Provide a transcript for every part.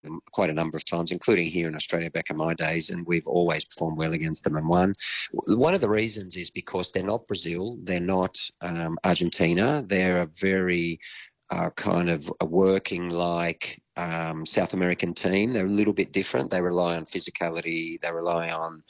them quite a number of times, including here in Australia back in my days, and we've always performed well against them and won. One of the reasons is because they're not Brazil, they're not Argentina. They're a very kind of a working like South American team. They're a little bit different. They rely on physicality, they rely on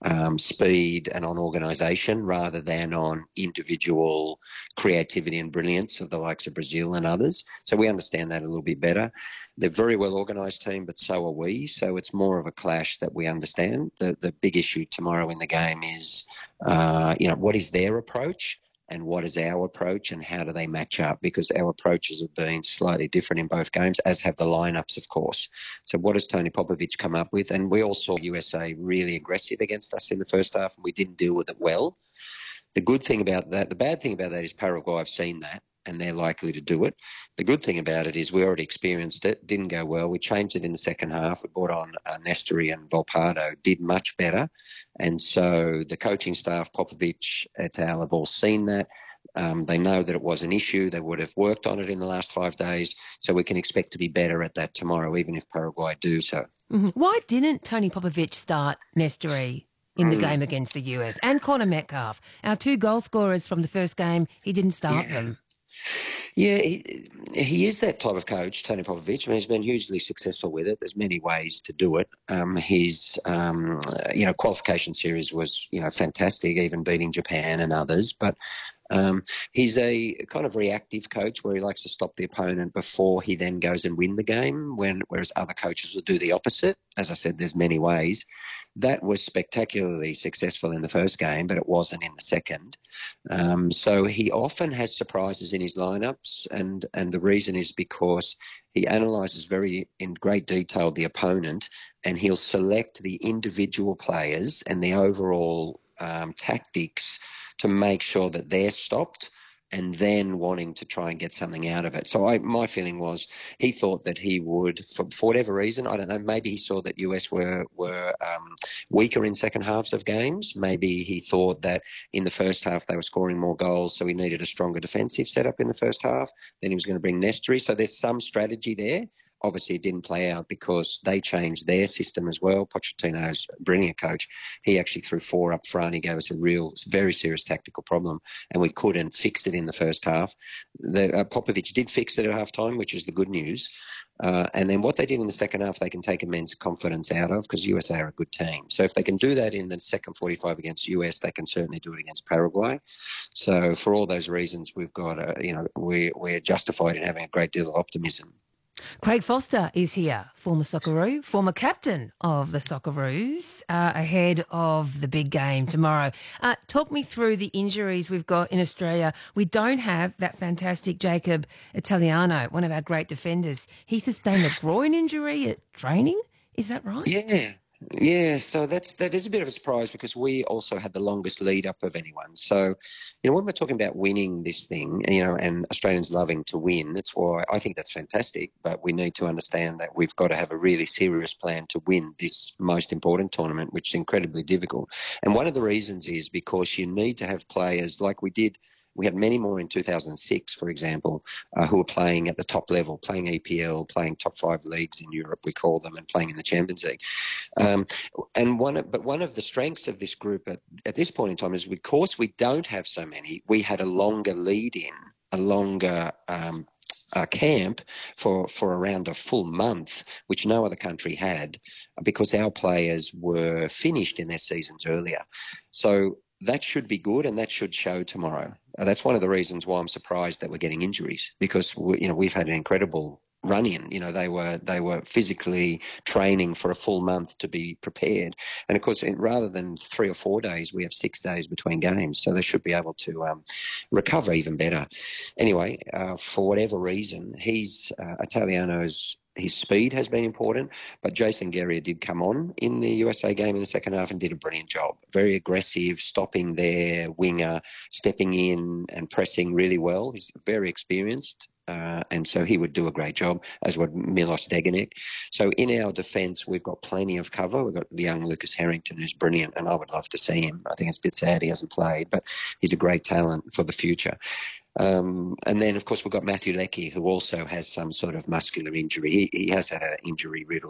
speed and on organisation rather than on individual creativity and brilliance of the likes of Brazil and others. So we understand that a little bit better. They're a very well organised team, but so are we. So it's more of a clash that we understand. The big issue tomorrow in the game is, what is their approach? And what is our approach and how do they match up? Because our approaches have been slightly different in both games, as have the lineups, of course. So what does Tony Popovich come up with? And we all saw USA really aggressive against us in the first half and we didn't deal with it well. The good thing about that, the bad thing about that is Paraguay have seen that and they're likely to do it. The good thing about it is we already experienced it, didn't go well. We changed it in the second half. We brought on Nestori and Volpato, did much better. And so the coaching staff, Popovich et al., have all seen that. They know that it was an issue. They would have worked on it in the last 5 days. So we can expect to be better at that tomorrow, even if Paraguay do so. Mm-hmm. Why didn't Tony Popovich start Nestori in the game against the US and Connor Metcalf? Our 2 goal scorers from the first game, he didn't start them. Yeah, he is that type of coach, Tony Popovich. I mean, he's been hugely successful with it. There's many ways to do it. His, qualification series was, fantastic, even beating Japan and others. But he's a kind of reactive coach where he likes to stop the opponent before he then goes and win the game, whereas other coaches will do the opposite. As I said, there's many ways. That was spectacularly successful in the first game, but it wasn't in the second. So he often has surprises in his lineups, and the reason is because he analyses in great detail the opponent, and he'll select the individual players and the overall tactics to make sure that they're stopped and then wanting to try and get something out of it. So my feeling was he thought that he would, for whatever reason, I don't know, maybe he saw that US were weaker in second halves of games. Maybe he thought that in the first half they were scoring more goals, so he needed a stronger defensive setup in the first half. Then he was going to bring Nestori. So there's some strategy there. Obviously, it didn't play out because they changed their system as well. Pochettino's a brilliant coach. He actually threw 4 up front. He gave us a very serious tactical problem, and we couldn't fix it in the first half. Popovich did fix it at halftime, which is the good news. And then what they did in the second half, they can take immense confidence out of because USA are a good team. So if they can do that in the second 45 against US, they can certainly do it against Paraguay. So for all those reasons, we've got, we're justified in having a great deal of optimism. Craig Foster is here, former Socceroo, former captain of the Socceroos, ahead of the big game tomorrow. Talk me through the injuries we've got in Australia. We don't have that fantastic Jacob Italiano, one of our great defenders. He sustained a groin injury at training. Is that right? Yeah, so that is a bit of a surprise because we also had the longest lead up of anyone. So, when we're talking about winning this thing, and Australians loving to win, that's why I think that's fantastic. But we need to understand that we've got to have a really serious plan to win this most important tournament, which is incredibly difficult. And one of the reasons is because you need to have players like we did. We had many more in 2006, for example, who were playing at the top level, playing EPL, playing top 5 leagues in Europe, we call them, and playing in the Champions League. But one of the strengths of this group at this point in time is because we don't have so many, we had a longer lead-in, a longer camp for around a full month, which no other country had, because our players were finished in their seasons earlier. So that should be good, and that should show tomorrow. That's one of the reasons why I'm surprised that we're getting injuries, because we've had an incredible run-in. They were physically training for a full month to be prepared, and of course, rather than 3 or 4 days, we have 6 days between games, so they should be able to recover even better. Anyway, for whatever reason, Italiano's. His speed has been important, but Jason Guerrier did come on in the USA game in the second half and did a brilliant job. Very aggressive, stopping their winger, stepping in and pressing really well. He's very experienced, and so he would do a great job, as would Milos Degenek. So in our defence, we've got plenty of cover. We've got the young Lucas Harrington, who's brilliant, and I would love to see him. I think it's a bit sad he hasn't played, but he's a great talent for the future. And then, of course, we've got Matthew Leckie, who also has some sort of muscular injury. He has had an injury-riddled